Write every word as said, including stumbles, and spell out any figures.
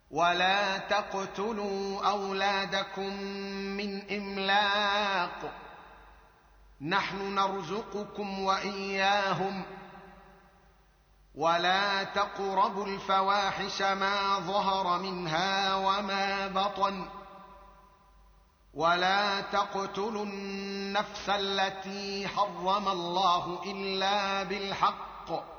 ولا تقتلوا أولادكم من إملاق نحن نرزقكم وإياهم ولا تقربوا الفواحش ما ظهر منها وما بطن ولا تقتلوا النفس التي حرم الله إلا بالحق